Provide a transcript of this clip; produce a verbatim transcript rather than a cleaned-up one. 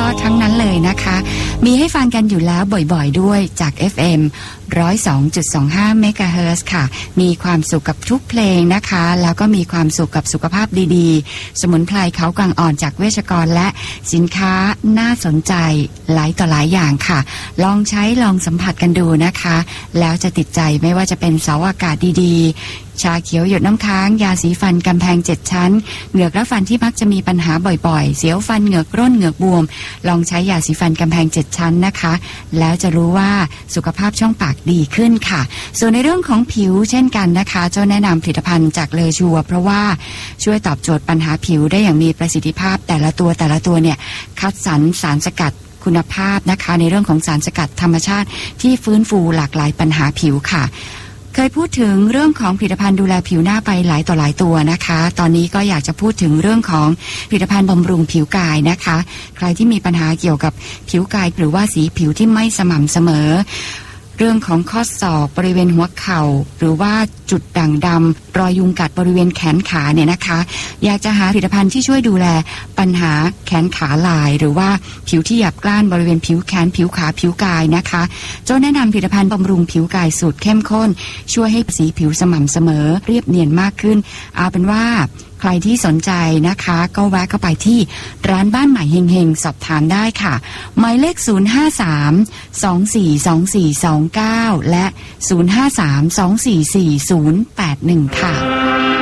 ะๆทั้งนั้นเลยนะคะมีให้ฟังกันอยู่แล้วบ่อยๆด้วยจาก เอฟ เอ็ม หนึ่งร้อยสองจุดสองห้า เมกะเฮิรตซ์ค่ะมีความสุขกับทุกเพลงนะคะแล้วก็มีความสุขกับสุขภาพดีๆสมุนไพรเขากวางอ่อนจากเวชกรและสินค้าน่าสนใจหลายต่อหลายอย่างค่ะลองใช้ลองสัมผัสกันดูนะคะแล้วจะติดใจไม่ว่าจะเป็นเสาอากาศดีๆชาเขียวหยดน้ำค้างยาสีฟันกำแพงเจ็ดชั้นเหงือกและฟันที่มักจะมีปัญหาบ่อยๆเสียวฟันเหงือกร่นเหงือกบวมลองใช้ยาสีฟันกำแพงเจ็ดชั้นนะคะแล้วจะรู้ว่าสุขภาพช่องปากดีขึ้นค่ะส่วนในเรื่องของผิวเช่นกันนะคะเจ้าแนะนำผลิตภัณฑ์จากเลอชัวเพราะว่าช่วยตอบโจทย์ปัญหาผิวได้อย่างมีประสิทธิภาพแต่ละตัวแต่ละตัวเนี่ยคัดสรรสารสกัดคุณภาพนะคะในเรื่องของสารสกัดธรรมชาติที่ฟื้นฟูหลากหลายปัญหาผิวค่ะเคยพูดถึงเรื่องของผลิตภัณฑ์ดูแลผิวหน้าไปหลายต่อหลายตัวนะคะตอนนี้ก็อยากจะพูดถึงเรื่องของผลิตภัณฑ์บำรุงผิวกายนะคะใครที่มีปัญหาเกี่ยวกับผิวกายหรือว่าสีผิวที่ไม่สม่ำเสมอเรื่องของข้อศอกบริเวณหัวเข่าหรือว่าจุดด่างดำรอยยุงกัดบริเวณแขนขาเนี่ยนะคะอยากจะหาผลิตภัณฑ์ที่ช่วยดูแลปัญหาแขนขาลายหรือว่าผิวที่หยาบกร้านบริเวณผิวแขนผิวขาผิวกายนะคะโจ้แนะนำผลิตภัณฑ์บำรุงผิวกายสูตรเข้มข้นช่วยให้สีผิวสม่ำเสมอเรียบเนียนมากขึ้นเอาเป็นว่าใครที่สนใจนะคะก็แวะเข้าไปที่ร้านบ้านใหม่เฮงๆสอบถามได้ค่ะหมายเลขศูนย์ ห้า สาม สอง สี่ สอง สี่ สอง เก้าและศูนย์ ห้า สาม สอง สี่ สี่ ศูนย์ แปด หนึ่งค่ะ